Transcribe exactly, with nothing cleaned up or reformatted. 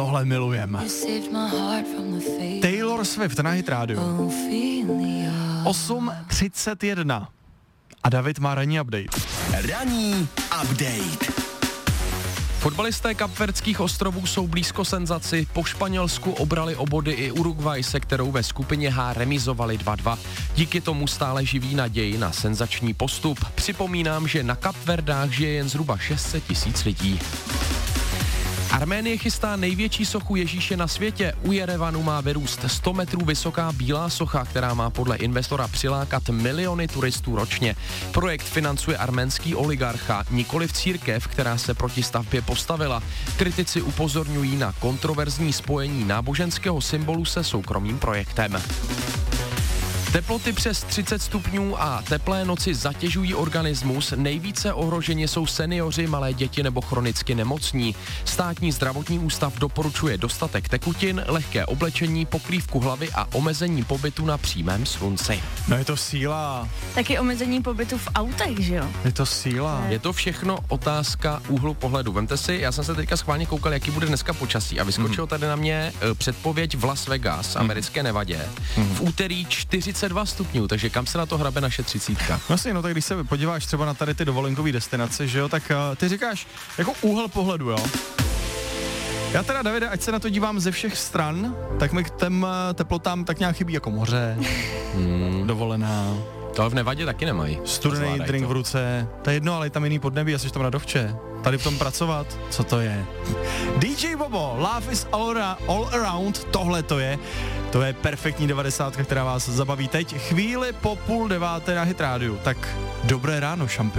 Tohle milujeme. Taylor Swift na Hit Radio. osm třicet jedna. A David má ranní update. Ranní update. Fotbalisté Kapverdských ostrovů jsou blízko senzaci. Po Španělsku obrali o body i Uruguay, se kterou ve skupině H remizovali dva dva. Díky tomu stále živí naději na senzační postup. Připomínám, že na Kapverdách žije jen zhruba šest set tisíc lidí. Arménie chystá největší sochu Ježíše na světě. U Jerevanu má vyrůst sto metrů vysoká bílá socha, která má podle investora přilákat miliony turistů ročně. Projekt financuje arménský oligarcha, nikoliv církev, která se proti stavbě postavila. Kritici upozorňují na kontroverzní spojení náboženského symbolu se soukromým projektem. Teploty přes třicet stupňů a teplé noci zatěžují organismus. Nejvíce ohroženi jsou seniori, malé děti nebo chronicky nemocní. Státní zdravotní ústav doporučuje dostatek tekutin, lehké oblečení, pokrývku hlavy a omezení pobytu na přímém slunci. No je to síla. Taky omezení pobytu v autech, že jo? Je to síla. Je to všechno otázka úhlu pohledu. Vemte si, já jsem se teďka schválně koukal, jaký bude dneska počasí a vyskočil mm. tady na mě uh, předpověď v Las Vegas, mm. americké Nevadě. Mm. V úterý čtyřicet dva stupňů, takže kam se na to hrabe naše třicítka? Vlastně, no tak když se podíváš třeba na tady ty dovolenkové destinace, že jo, tak uh, ty říkáš jako úhel pohledu, jo? Já teda, Davide, ať se na to dívám ze všech stran, tak mi k těm uh, teplotám tak nějak chybí jako moře, hmm. dovolená. To v Nevadě taky nemají. Studený drink to. V ruce, to je jedno, ale je tam jiný podnebí, asi tam na dovče. Tady v tom pracovat, co to je? D J Bobo, Love is all, ra- all around, tohle to je. To je perfektní devadesátka, která vás zabaví teď. Chvíli po půl deváté na Hit Radio. Tak dobré ráno, šampion.